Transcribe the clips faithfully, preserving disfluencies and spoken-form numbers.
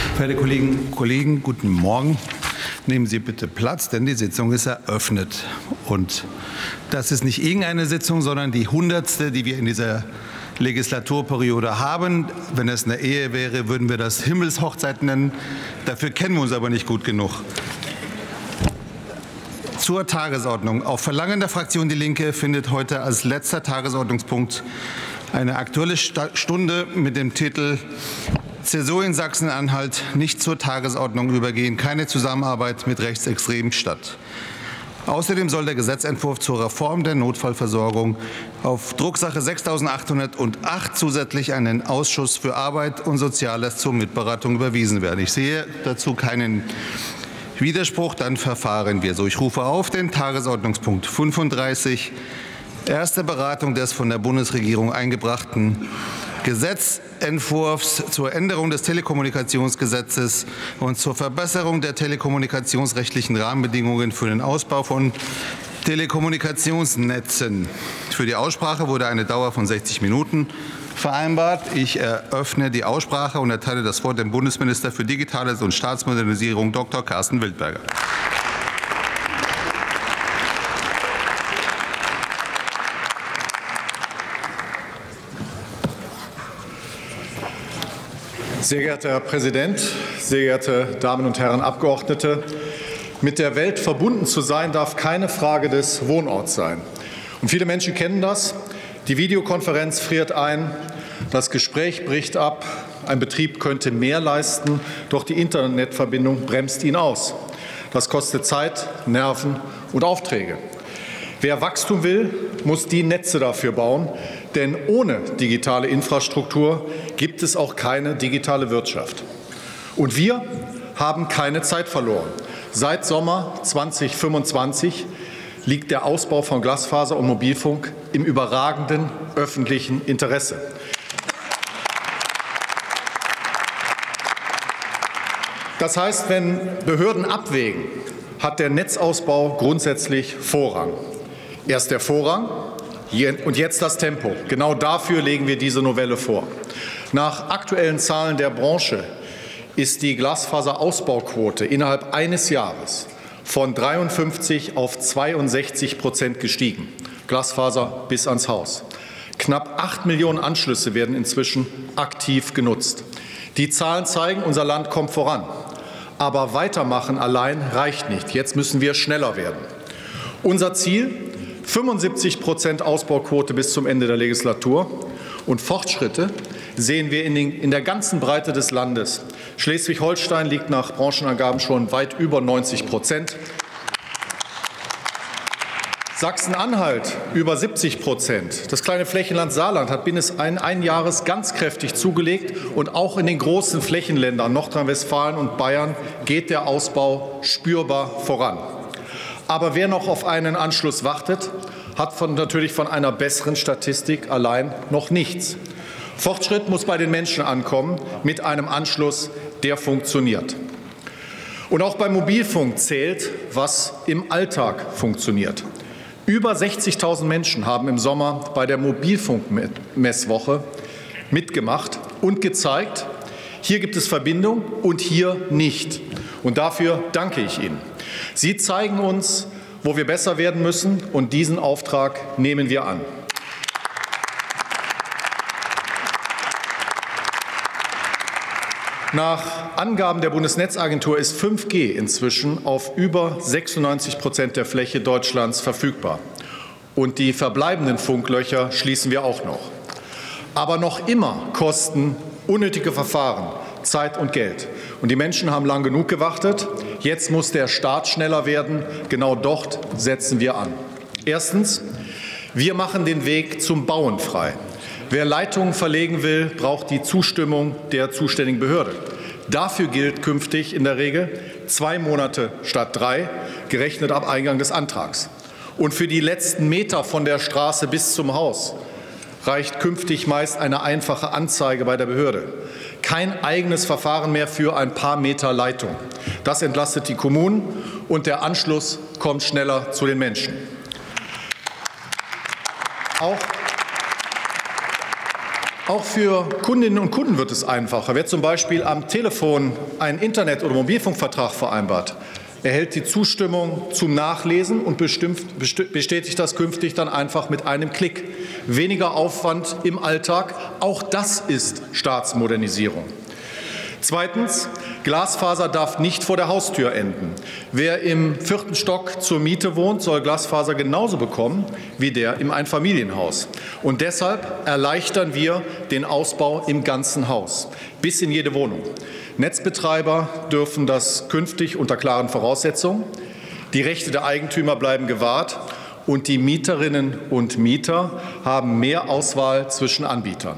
Verehrte Kolleginnen und Kollegen, guten Morgen. Nehmen Sie bitte Platz, denn die Sitzung ist eröffnet. Und das ist nicht irgendeine Sitzung, sondern die hundertste, die wir in dieser Legislaturperiode haben. Wenn es eine Ehe wäre, würden wir das Himmelshochzeit nennen. Dafür kennen wir uns aber nicht gut genug. Zur Tagesordnung. Auf Verlangen der Fraktion Die Linke findet heute als letzter Tagesordnungspunkt eine Aktuelle Stunde mit dem Titel Zäsur in Sachsen-Anhalt nicht zur Tagesordnung übergehen, keine Zusammenarbeit mit Rechtsextremen statt. Außerdem soll der Gesetzentwurf zur Reform der Notfallversorgung auf Drucksache sechstausendachthundertacht zusätzlich an den Ausschuss für Arbeit und Soziales zur Mitberatung überwiesen werden. Ich sehe dazu keinen Widerspruch, dann verfahren wir so. Ich rufe auf den Tagesordnungspunkt fünfunddreißig, erste Beratung des von der Bundesregierung eingebrachten Gesetzentwurfs zur Änderung des Telekommunikationsgesetzes und zur Verbesserung der telekommunikationsrechtlichen Rahmenbedingungen für den Ausbau von Telekommunikationsnetzen. Für die Aussprache wurde eine Dauer von sechzig Minuten vereinbart. Ich eröffne die Aussprache und erteile das Wort dem Bundesminister für Digitales und Staatsmodernisierung, Doktor Carsten Wildberger. Sehr geehrter Herr Präsident, sehr geehrte Damen und Herren Abgeordnete! Mit der Welt verbunden zu sein, darf keine Frage des Wohnorts sein. Und viele Menschen kennen das. Die Videokonferenz friert ein, das Gespräch bricht ab, ein Betrieb könnte mehr leisten, doch die Internetverbindung bremst ihn aus. Das kostet Zeit, Nerven und Aufträge. Wer Wachstum will, muss die Netze dafür bauen, denn ohne digitale Infrastruktur gibt es auch keine digitale Wirtschaft. Und wir haben keine Zeit verloren. Seit Sommer zweitausendfünfundzwanzig liegt der Ausbau von Glasfaser und Mobilfunk im überragenden öffentlichen Interesse. Das heißt, wenn Behörden abwägen, hat der Netzausbau grundsätzlich Vorrang. Erst der Vorrang und jetzt das Tempo. Genau dafür legen wir diese Novelle vor. Nach aktuellen Zahlen der Branche ist die Glasfaserausbauquote innerhalb eines Jahres von dreiundfünfzig auf zweiundsechzig Prozent gestiegen. Glasfaser bis ans Haus. Knapp acht Millionen Anschlüsse werden inzwischen aktiv genutzt. Die Zahlen zeigen, unser Land kommt voran. Aber weitermachen allein reicht nicht. Jetzt müssen wir schneller werden. Unser Ziel: fünfundsiebzig Prozent Ausbauquote bis zum Ende der Legislatur. Und Fortschritte sehen wir in, den, in der ganzen Breite des Landes. Schleswig-Holstein liegt nach Branchenangaben schon weit über neunzig Prozent. Sachsen-Anhalt über siebzig Prozent. Das kleine Flächenland Saarland hat binnen eines Jahres ganz kräftig zugelegt. Und auch in den großen Flächenländern Nordrhein-Westfalen und Bayern geht der Ausbau spürbar voran. Aber wer noch auf einen Anschluss wartet, hat von, natürlich von einer besseren Statistik allein noch nichts. Fortschritt muss bei den Menschen ankommen, mit einem Anschluss, der funktioniert. Und auch beim Mobilfunk zählt, was im Alltag funktioniert. Über sechzigtausend Menschen haben im Sommer bei der Mobilfunkmesswoche mitgemacht und gezeigt, hier gibt es Verbindung und hier nicht. Und dafür danke ich Ihnen. Sie zeigen uns, wo wir besser werden müssen, und diesen Auftrag nehmen wir an. Nach Angaben der Bundesnetzagentur ist fünf G inzwischen auf über sechsundneunzig Prozent der Fläche Deutschlands verfügbar. Und die verbleibenden Funklöcher schließen wir auch noch. Aber noch immer kosten unnötige Verfahren Zeit und Geld. Und die Menschen haben lang genug gewartet. Jetzt muss der Staat schneller werden. Genau dort setzen wir an. Erstens: Wir machen den Weg zum Bauen frei. Wer Leitungen verlegen will, braucht die Zustimmung der zuständigen Behörde. Dafür gilt künftig in der Regel zwei Monate statt drei, gerechnet ab Eingang des Antrags. Und für die letzten Meter von der Straße bis zum Haus reicht künftig meist eine einfache Anzeige bei der Behörde. Kein eigenes Verfahren mehr für ein paar Meter Leitung. Das entlastet die Kommunen, und der Anschluss kommt schneller zu den Menschen. Auch Auch für Kundinnen und Kunden wird es einfacher. Wer zum Beispiel am Telefon einen Internet- oder Mobilfunkvertrag vereinbart, erhält die Zustimmung zum Nachlesen und bestimmt, bestätigt das künftig dann einfach mit einem Klick. Weniger Aufwand im Alltag, auch das ist Staatsmodernisierung. Zweitens, Glasfaser darf nicht vor der Haustür enden. Wer im vierten Stock zur Miete wohnt, soll Glasfaser genauso bekommen wie der im Einfamilienhaus. Und deshalb erleichtern wir den Ausbau im ganzen Haus, bis in jede Wohnung. Netzbetreiber dürfen das künftig unter klaren Voraussetzungen. Die Rechte der Eigentümer bleiben gewahrt und die Mieterinnen und Mieter haben mehr Auswahl zwischen Anbietern.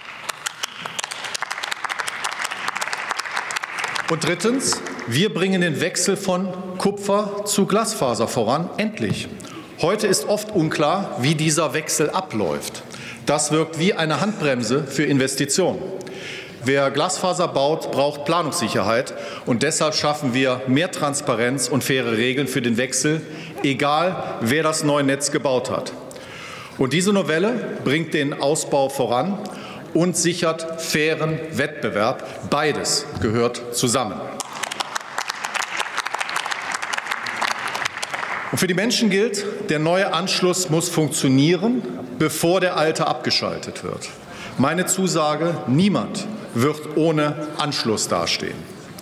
Und drittens, wir bringen den Wechsel von Kupfer zu Glasfaser voran, endlich. Heute ist oft unklar, wie dieser Wechsel abläuft. Das wirkt wie eine Handbremse für Investitionen. Wer Glasfaser baut, braucht Planungssicherheit, und deshalb schaffen wir mehr Transparenz und faire Regeln für den Wechsel, egal wer das neue Netz gebaut hat. Und diese Novelle bringt den Ausbau voran und sichert fairen Wettbewerb. Beides gehört zusammen. Und für die Menschen gilt, der neue Anschluss muss funktionieren, bevor der alte abgeschaltet wird. Meine Zusage: Niemand wird ohne Anschluss dastehen.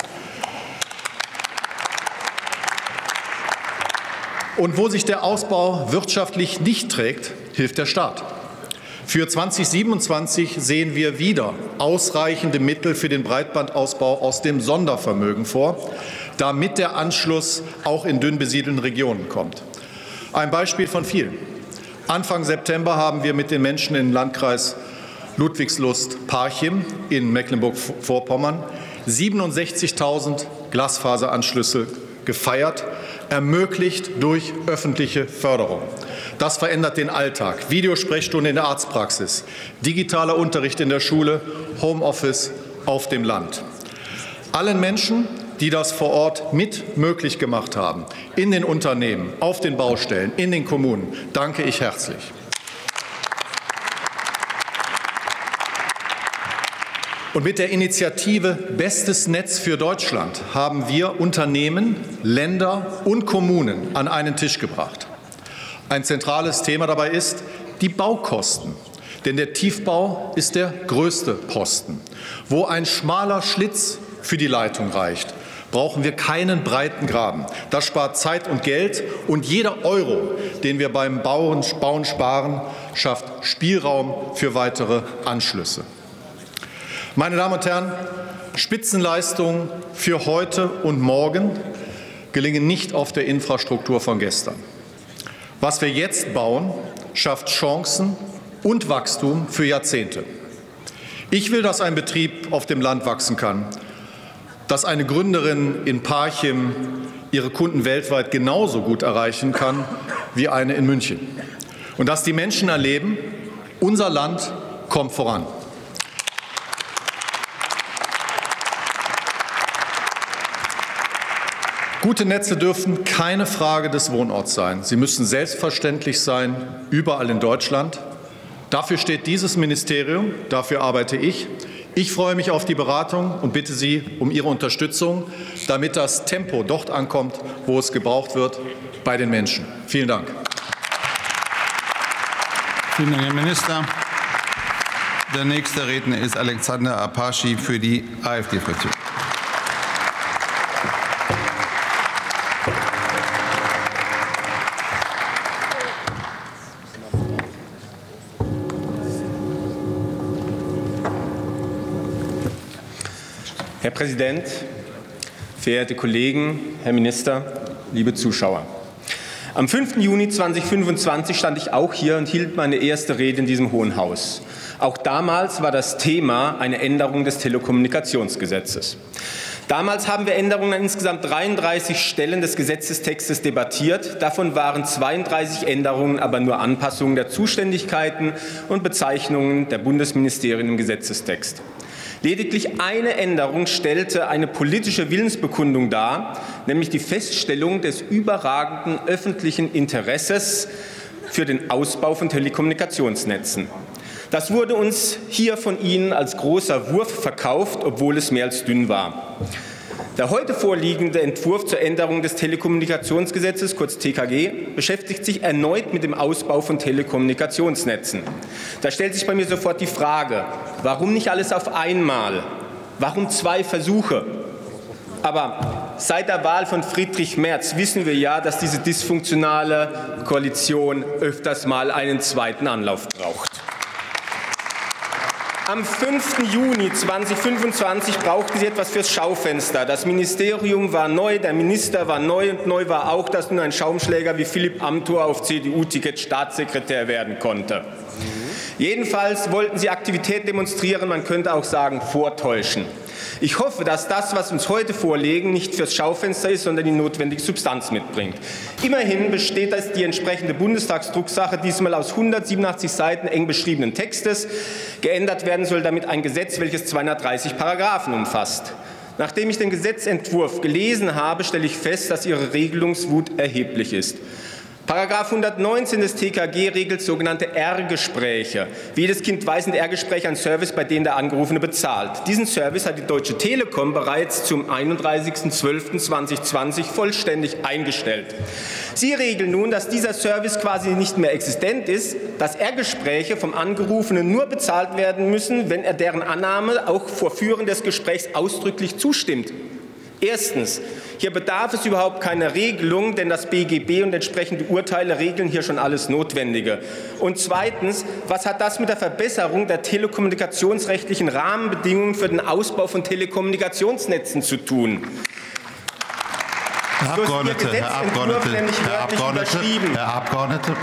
Und wo sich der Ausbau wirtschaftlich nicht trägt, hilft der Staat. Für zweitausendsiebenundzwanzig sehen wir wieder ausreichende Mittel für den Breitbandausbau aus dem Sondervermögen vor, damit der Anschluss auch in dünn besiedelten Regionen kommt. Ein Beispiel von vielen. Anfang September haben wir mit den Menschen im Landkreis Ludwigslust-Parchim in Mecklenburg-Vorpommern siebenundsechzigtausend Glasfaseranschlüsse gefeiert, ermöglicht durch öffentliche Förderung. Das verändert den Alltag. Videosprechstunde in der Arztpraxis, digitaler Unterricht in der Schule, Homeoffice auf dem Land. Allen Menschen, die das vor Ort mit möglich gemacht haben, in den Unternehmen, auf den Baustellen, in den Kommunen, danke ich herzlich. Und mit der Initiative Bestes Netz für Deutschland haben wir Unternehmen, Länder und Kommunen an einen Tisch gebracht. Ein zentrales Thema dabei ist die Baukosten. Denn der Tiefbau ist der größte Posten. Wo ein schmaler Schlitz für die Leitung reicht, brauchen wir keinen breiten Graben. Das spart Zeit und Geld, und jeder Euro, den wir beim Bauen, Bauen sparen, schafft Spielraum für weitere Anschlüsse. Meine Damen und Herren, Spitzenleistungen für heute und morgen gelingen nicht auf der Infrastruktur von gestern. Was wir jetzt bauen, schafft Chancen und Wachstum für Jahrzehnte. Ich will, dass ein Betrieb auf dem Land wachsen kann, dass eine Gründerin in Parchim ihre Kunden weltweit genauso gut erreichen kann wie eine in München. Und dass die Menschen erleben, unser Land kommt voran. Gute Netze dürfen keine Frage des Wohnorts sein. Sie müssen selbstverständlich sein, überall in Deutschland. Dafür steht dieses Ministerium, dafür arbeite ich. Ich freue mich auf die Beratung und bitte Sie um Ihre Unterstützung, damit das Tempo dort ankommt, wo es gebraucht wird, bei den Menschen. Vielen Dank. Vielen Dank, Herr Minister. Der nächste Redner ist Alexander Apaschi für die AfD-Fraktion. Herr Präsident, verehrte Kollegen, Herr Minister, liebe Zuschauer! Am fünften Juni zweitausendfünfundzwanzig stand ich auch hier und hielt meine erste Rede in diesem Hohen Haus. Auch damals war das Thema eine Änderung des Telekommunikationsgesetzes. Damals haben wir Änderungen an insgesamt dreiunddreißig Stellen des Gesetzestextes debattiert. Davon waren zweiunddreißig Änderungen aber nur Anpassungen der Zuständigkeiten und Bezeichnungen der Bundesministerien im Gesetzestext. Lediglich eine Änderung stellte eine politische Willensbekundung dar, nämlich die Feststellung des überragenden öffentlichen Interesses für den Ausbau von Telekommunikationsnetzen. Das wurde uns hier von Ihnen als großer Wurf verkauft, obwohl es mehr als dünn war. Der heute vorliegende Entwurf zur Änderung des Telekommunikationsgesetzes, kurz T K G, beschäftigt sich erneut mit dem Ausbau von Telekommunikationsnetzen. Da stellt sich bei mir sofort die Frage, warum nicht alles auf einmal? Warum zwei Versuche? Aber seit der Wahl von Friedrich Merz wissen wir ja, dass diese dysfunktionale Koalition öfters mal einen zweiten Anlauf braucht. Am fünften Juni zweitausendfünfundzwanzig brauchten Sie etwas fürs Schaufenster. Das Ministerium war neu, der Minister war neu und neu war auch, dass nun ein Schaumschläger wie Philipp Amthor auf C D U-Ticket Staatssekretär werden konnte. Jedenfalls wollten Sie Aktivität demonstrieren, man könnte auch sagen vortäuschen. Ich hoffe, dass das, was uns heute vorlegen, nicht fürs Schaufenster ist, sondern die notwendige Substanz mitbringt. Immerhin besteht das die entsprechende Bundestagsdrucksache diesmal aus hundertsiebenundachtzig Seiten eng beschriebenen Textes. Geändert werden soll damit ein Gesetz, welches zweihundertdreißig Paragraphen umfasst. Nachdem ich den Gesetzentwurf gelesen habe, stelle ich fest, dass Ihre Regelungswut erheblich ist. Paragraph hundertneunzehn des T K G regelt sogenannte R-Gespräche. Wie jedes Kind weiß, sind R-Gespräche ein Service, bei dem der Angerufene bezahlt. Diesen Service hat die Deutsche Telekom bereits zum einunddreißigsten zwölften zweitausendzwanzig vollständig eingestellt. Sie regeln nun, dass dieser Service quasi nicht mehr existent ist, dass R-Gespräche vom Angerufenen nur bezahlt werden müssen, wenn er deren Annahme auch vor Führen des Gesprächs ausdrücklich zustimmt. Erstens, hier bedarf es überhaupt keiner Regelung, denn das B G B und entsprechende Urteile regeln hier schon alles Notwendige. Und zweitens, was hat das mit der Verbesserung der telekommunikationsrechtlichen Rahmenbedingungen für den Ausbau von Telekommunikationsnetzen zu tun? Herr Abgeordneter, Herr Abgeordneter, Herr Abgeordneter, Herr Abgeordneter.